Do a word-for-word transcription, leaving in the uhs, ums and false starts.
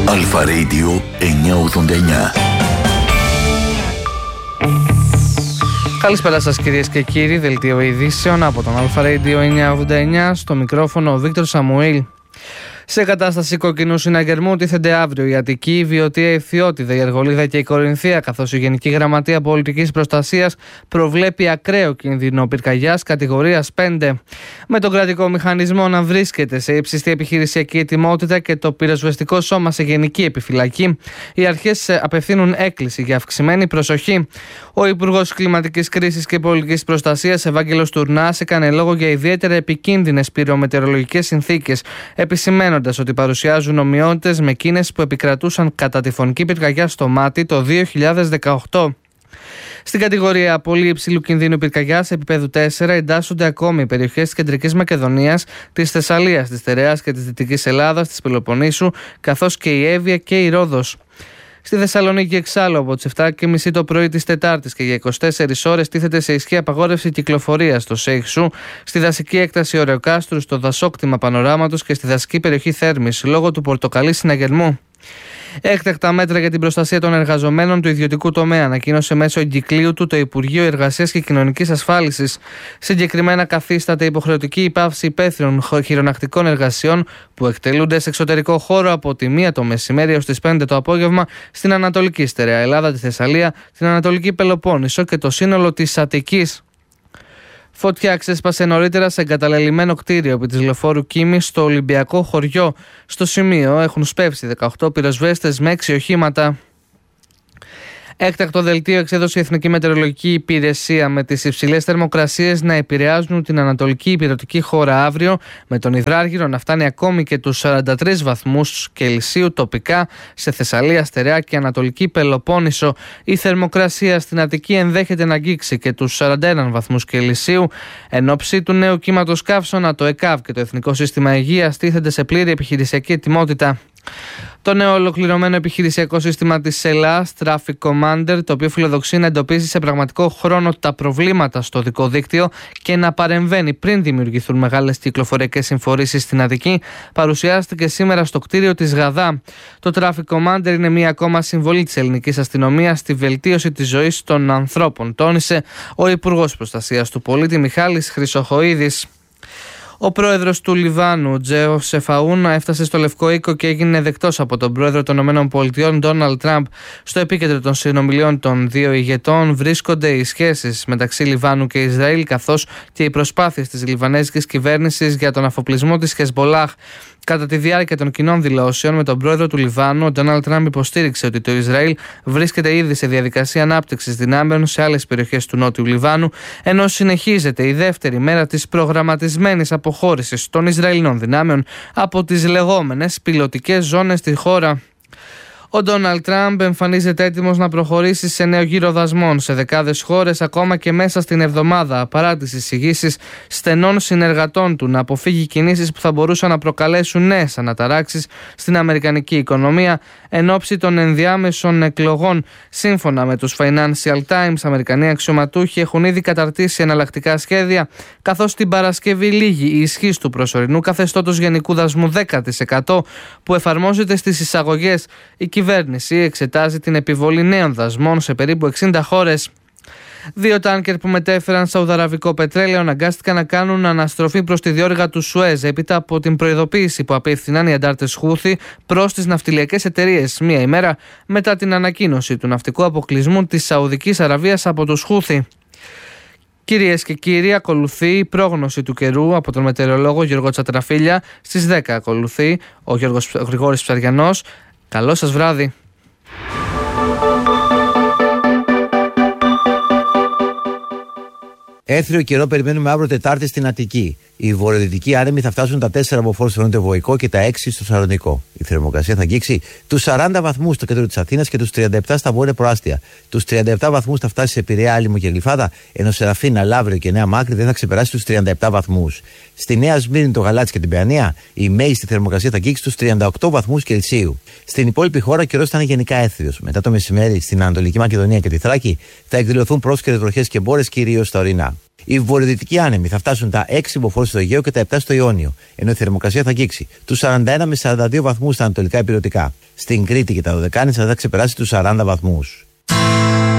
Αλφα Radio εννιακόσια ογδόντα εννιά. Καλησπέρα σας κυρίες και κύριοι, δελτίο ειδήσεων από τον Αλφα Radio εννιακόσια ογδόντα εννιά, στο μικρόφωνο ο Βίκτορ Σαμουήλ. Σε κατάσταση κοκκινού συναγερμού τίθενται αύριο η Αττική, η Βιωτία, η Φθιώτιδα, η Αργολίδα και η Κορινθία, καθώς η Γενική Γραμματεία Πολιτικής Προστασίας προβλέπει ακραίο κίνδυνο πυρκαγιάς κατηγορίας πέντε. Με τον κρατικό μηχανισμό να βρίσκεται σε ύψιστη επιχειρησιακή ετοιμότητα και το πυροσβεστικό σώμα σε γενική επιφυλακή, οι αρχές απευθύνουν έκκληση για αυξημένη προσοχή. Ο Υπουργός Κλιματικής Κρίσης και Πολιτικής Προστασίας, Ευάγγελος Τουρνάς, έκανε λόγο για ιδιαίτερα επικίνδυνες πυρομετεωρολογικές συνθήκες, επισημένοντας ότι παρουσιάζουν ομοιότητες με εκείνες που επικρατούσαν κατά τη φωνική πυρκαγιά στο Μάτι το δύο χιλιάδες δεκαοκτώ. Στην κατηγορία πολύ υψηλού κινδύνου πυρκαγιάς επίπεδου τέσσερα εντάσσονται ακόμη οι περιοχές της Κεντρικής Μακεδονίας, της Θεσσαλίας, της Τεραιάς και της Δυτικής Ελλάδας, της Πελοποννήσου, καθώς και η Εύβοια και η Ρόδος. Στη Θεσσαλονίκη, εξάλλου, από τις επτά και μισή το πρωί της Τετάρτης και για είκοσι τέσσερις ώρες τίθεται σε ισχύ απαγόρευση κυκλοφορίας στο Σέιχσου, στη δασική έκταση Ωρεοκάστρου, στο δασόκτημα Πανοράματος και στη δασική περιοχή Θέρμης, λόγω του πορτοκαλί συναγερμού. Έκτακτα μέτρα για την προστασία των εργαζομένων του ιδιωτικού τομέα ανακοίνωσε μέσω εγκυκλίου του το Υπουργείο Εργασίας και Κοινωνικής Ασφάλισης. Συγκεκριμένα, καθίσταται υποχρεωτική η πάυση υπαίθριων χειρονακτικών εργασιών που εκτελούνται σε εξωτερικό χώρο από τη μία το μεσημέρι έως τις πέντε το απόγευμα στην Ανατολική Στερεά Ελλάδα, τη Θεσσαλία, την Ανατολική Πελοπόννησο και το σύνολο της Αττικής. Φωτιά ξέσπασε νωρίτερα σε εγκαταλελειμμένο κτίριο επί της λεωφόρου Κίμης στο Ολυμπιακό χωριό. Στο σημείο έχουν σπεύσει δεκαοκτώ πυροσβέστες με έξι οχήματα. Έκτακτο δελτίο εξέδωσε η Εθνική Μετεωρολογική Υπηρεσία με τις υψηλές θερμοκρασίες να επηρεάζουν την ανατολική υπηρετική χώρα αύριο, με τον υδράργυρο να φτάνει ακόμη και τους σαράντα τρεις βαθμούς Κελσίου τοπικά σε Θεσσαλία, Στερεά και Ανατολική Πελοπόννησο. Η θερμοκρασία στην Αττική ενδέχεται να αγγίξει και τους σαράντα ένα βαθμούς Κελσίου. Εν ώψη του νέου κύματος καύσωνα, το ΕΚΑΒ και το Εθνικό Σύστημα Υγείας τίθενται σε πλήρη επιχειρησιακή ετοιμότητα. Το νέο ολοκληρωμένο επιχειρησιακό σύστημα της ΕΛΑΣ, Traffic Commander, το οποίο φιλοδοξεί να εντοπίζει σε πραγματικό χρόνο τα προβλήματα στο οδικό δίκτυο και να παρεμβαίνει πριν δημιουργηθούν μεγάλες κυκλοφοριακές συμφορήσεις στην Αττική, παρουσιάστηκε σήμερα στο κτίριο της ΓΑΔΑ. Το Traffic Commander είναι μία ακόμα συμβολή της ελληνικής αστυνομίας στη βελτίωση της ζωής των ανθρώπων, τόνισε ο Υπουργός Προστασίας του Πολίτη Μιχάλης Χρυσοχοΐδης. Ο πρόεδρος του Λιβάνου, Τζέο Σεφαούν, έφτασε στο Λευκό Οίκο και έγινε δεκτός από τον πρόεδρο των ΗΠΑ, Ντόναλντ Τραμπ. Στο επίκεντρο των συνομιλιών των δύο ηγετών βρίσκονται οι σχέσεις μεταξύ Λιβάνου και Ισραήλ, καθώς και οι προσπάθειες της λιβανέζικης κυβέρνησης για τον αφοπλισμό της Χεσμπολάχ. Κατά τη διάρκεια των κοινών δηλώσεων με τον πρόεδρο του Λιβάνου, ο Ντόναλντ Τραμπ υποστήριξε ότι το Ισραήλ βρίσκεται ήδη σε διαδικασία ανάπτυξης δυνάμεων σε άλλες περιοχές του νότιου Λιβάνου, ενώ συνεχίζεται η δεύτερη μέρα της προγραμματισμένης αποχώρησης των Ισραηλινών δυνάμεων από τις λεγόμενες πιλωτικές ζώνες στη χώρα. Ο Ντόναλντ Τραμπ εμφανίζεται έτοιμος να προχωρήσει σε νέο γύρο δασμών σε δεκάδες χώρες ακόμα και μέσα στην εβδομάδα, παρά τις εισηγήσεις στενών συνεργατών του να αποφύγει κινήσεις που θα μπορούσαν να προκαλέσουν νέες αναταράξεις στην αμερικανική οικονομία εν ώψη των ενδιάμεσων εκλογών. Σύμφωνα με τους Financial Times, Αμερικανοί αξιωματούχοι έχουν ήδη καταρτήσει εναλλακτικά σχέδια, καθώς την Παρασκευή λήγει η ισχύς του προσωρινού καθεστώτος γενικού δασμού δέκα τοις εκατό που εφαρμόζεται στις εισαγωγές. Η κυβέρνηση εξετάζει την επιβολή νέων δασμών σε περίπου εξήντα χώρες. Δύο τάνκερ που μετέφεραν σαουδαραβικό πετρέλαιο αναγκάστηκαν να κάνουν αναστροφή προς τη διόρυγα του Σουέζ έπειτα από την προειδοποίηση που απίφθηναν οι αντάρτες Χούθι προς τις ναυτιλιακές εταιρείες, μία ημέρα μετά την ανακοίνωση του ναυτικού αποκλεισμού της Σαουδικής Αραβίας από τους Χούθι. Κυρίες και κύριοι, ακολουθεί η πρόγνωση του καιρού από τον μετεωρολόγο Γιώργο Τσατραφίλια. Στις δέκα ακολουθεί ο Γιώργος Γρηγόρης Ψαριανός. Καλό σας βράδυ. Έθριο καιρό περιμένουμε αύριο Τετάρτη στην Αττική. Οι βορειοδυτικοί άνεμοι θα φτάσουν τα τέσσερα μποφόρ στο νοτιοβοϊκό και τα έξι στο Σαλονικό. Η θερμοκρασία θα αγγίξει τους σαράντα βαθμούς στο κέντρο της Αθήνας και τους τριάντα επτά στα βόρεια προάστια. Τους τριάντα επτά βαθμούς θα φτάσει σε Πειραιά, Άλυμο και Γλυφάδα, ενώ σε Ραφίνα, Λαύριο και Νέα Μάκρη δεν θα ξεπεράσει τους τριάντα επτά βαθμούς. Στη Νέα Σμύρνη, το Γαλάτσι και την Παιανία, η μέγιστη θερμοκρασία θα αγγίξει τους τριάντα οκτώ βαθμούς Κελσίου. Στην υπόλοιπη χώρα ο καιρός θα είναι γενικά έθριος. Μετά το μεσημέρι στην Ανατολική Μακεδονία και τη Θράκη θα εκδηλωθούν πρόσκαιρες βροχές και μπόρες κυρίως στα ορεινά. Οι βορειοδυτικοί άνεμοι θα φτάσουν τα έξι μποφόρ στο Αιγαίο και τα επτά στο Ιόνιο, ενώ η θερμοκρασία θα αγγίξει τους σαράντα ένα με σαράντα δύο βαθμούς στα ανατολικά ηπειρωτικά. Στην Κρήτη και τα Δωδεκάνησα θα ξεπεράσει τους σαράντα βαθμούς.